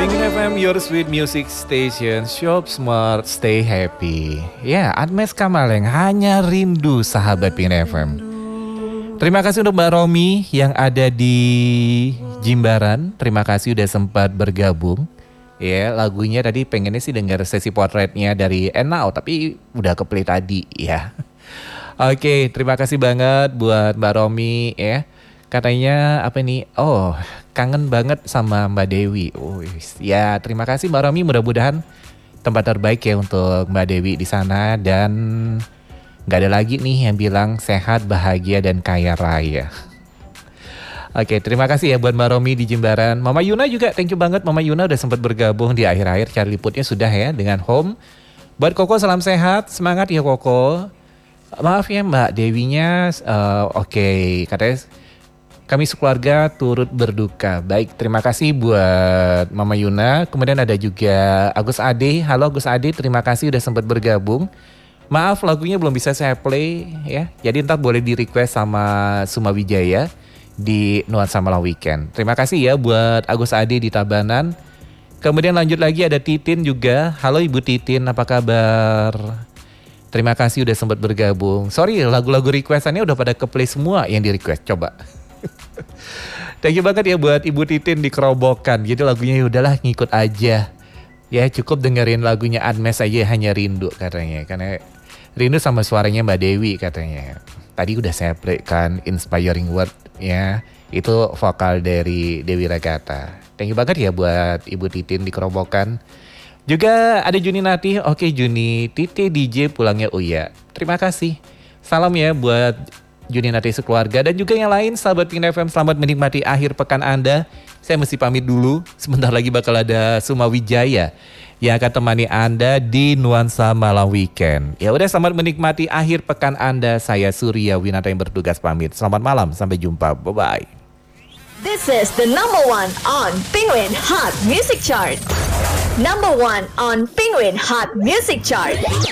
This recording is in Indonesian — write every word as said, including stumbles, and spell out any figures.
Pingin F M, your sweet music station. Shop smart, stay happy. Ya, Admes Kamaleng, hanya rindu sahabat Pingin F M. Terima kasih untuk Mbak Romi yang ada di Jimbaran. Terima kasih udah sempat bergabung. Ya, lagunya tadi pengennya sih dengar sesi potretnya dari Enau, tapi udah keplay tadi ya. Oke, terima kasih banget buat Mbak Romi ya. Katanya apa nih? Oh, kangen banget sama Mbak Dewi. Oh, ya, terima kasih Mbak Romi. Mudah-mudahan tempat terbaik ya untuk Mbak Dewi di sana dan nggak ada lagi nih yang bilang sehat, bahagia dan kaya raya. Oke, terima kasih ya buat Mbak Romi di Jimbaran. Mama Yuna juga, thank you banget Mama Yuna udah sempat bergabung di akhir-akhir. Cari liputnya sudah ya dengan home. Buat Koko salam sehat, semangat ya Koko. Maaf ya Mbak Dewinya, uh, oke okay. Katanya kami sekeluarga turut berduka. Baik, terima kasih buat Mama Yuna. Kemudian ada juga Agus Ade. Halo Agus Ade, terima kasih udah sempat bergabung. Maaf lagunya belum bisa saya play ya. Jadi ntar boleh di request sama Suma Wijaya di Nuansa Malam Weekend. Terima kasih ya buat Agus Ade di Tabanan. Kemudian lanjut lagi ada Titin juga. Halo Ibu Titin, apa kabar? Terima kasih udah sempat bergabung. Sorry, lagu-lagu requestannya udah pada keplay semua yang di request. Coba. Thank you banget ya buat Ibu Titin di Kerobokan. Jadi lagunya ya udahlah ngikut aja. Ya cukup dengerin lagunya Admes aja, hanya rindu katanya. Karena rindu sama suaranya Mbak Dewi katanya. Tadi udah saya play kan Inspiring Word ya. Itu vokal dari Dewi Ragata. Thank you banget ya buat Ibu Titin di Kerobokan. Juga ada Juni Nati. Oke Juni, Titi D J pulangnya Uya. Terima kasih. Salam ya buat Juni Nati sekeluarga dan juga yang lain. Sahabat Pingin F M, selamat menikmati akhir pekan Anda. Saya mesti pamit dulu. Sebentar lagi bakal ada Suma Wijaya yang akan temani Anda di Nuansa Malam Weekend. Ya udah, selamat menikmati akhir pekan Anda. Saya Surya Winata yang bertugas pamit. Selamat malam, sampai jumpa. Bye-bye. This is the number one on Penguin Hot Music Chart. Number one on Penguin Hot Music Chart.